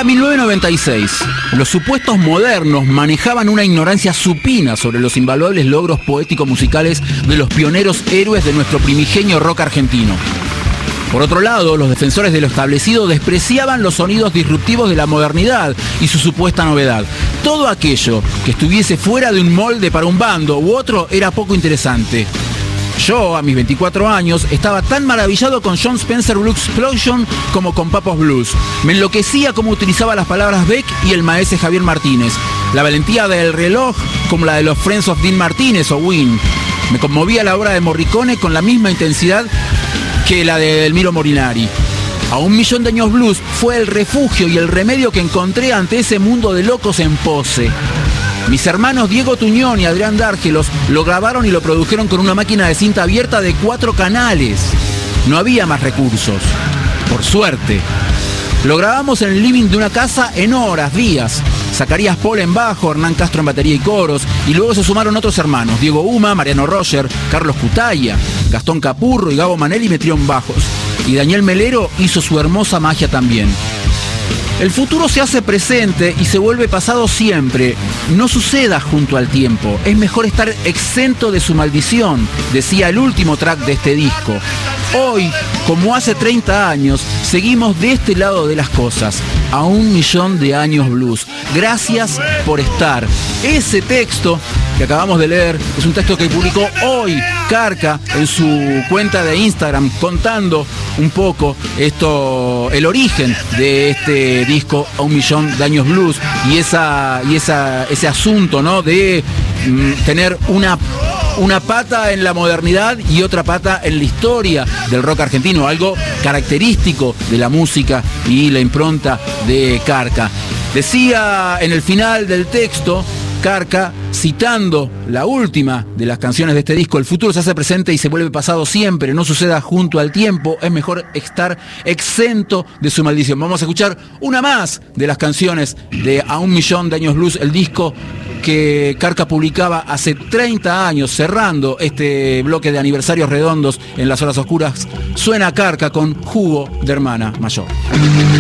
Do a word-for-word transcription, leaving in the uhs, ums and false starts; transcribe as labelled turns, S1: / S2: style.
S1: Era mil novecientos noventa y seis. Los supuestos modernos manejaban una ignorancia supina sobre los invaluables logros poético-musicales de los pioneros héroes de nuestro primigenio rock argentino. Por otro lado, los defensores de lo establecido despreciaban los sonidos disruptivos de la modernidad y su supuesta novedad. Todo aquello que estuviese fuera de un molde para un bando u otro era poco interesante. Yo, a mis veinticuatro años, estaba tan maravillado con Jon Spencer Blues Explosion como con Papos Blues. Me enloquecía cómo utilizaba las palabras Beck y el maese Javier Martínez. La valentía del reloj como la de los Friends of Dean Martínez o Win. Me conmovía la obra de Morricone con la misma intensidad que la de Elmiro Molinari. A un millón de años blues fue el refugio y el remedio que encontré ante ese mundo de locos en pose. Mis hermanos Diego Tuñón y Adrián Dárgelos lo grabaron y lo produjeron con una máquina de cinta abierta de cuatro canales. No había más recursos, por suerte. Lo grabamos en el living de una casa en horas, días. Zacarías Paul en bajo, Hernán Castro en batería y coros, y luego se sumaron otros hermanos, Diego Uma, Mariano Roger, Carlos Cutaya, Gastón Capurro y Gabo Manelli metieron bajos. Y Daniel Melero hizo su hermosa magia también. El futuro se hace presente y se vuelve pasado siempre. No suceda junto al tiempo. Es mejor estar exento de su maldición, decía el último track de este disco. Hoy, como hace treinta años, seguimos de este lado de las cosas. A un millón de años blues. Gracias por estar. Ese texto que acabamos de leer es un texto que publicó hoy Carca en su cuenta de Instagram, contando un poco esto, el origen de este disco A un millón de años blues y esa y esa ese asunto, ¿no? De mm, tener una una pata en la modernidad y otra pata en la historia del rock argentino, algo característico de la música y la impronta de Carca. Decía en el final del texto Carca, citando la última de las canciones de este disco: el futuro se hace presente y se vuelve pasado siempre, no suceda junto al tiempo, es mejor estar exento de su maldición. Vamos a escuchar una más de las canciones de A un millón de años blues, el disco que Carca publicaba hace treinta años, cerrando este bloque de aniversarios redondos en las horas oscuras. Suena Carca con Jugo de Hermana Mayor.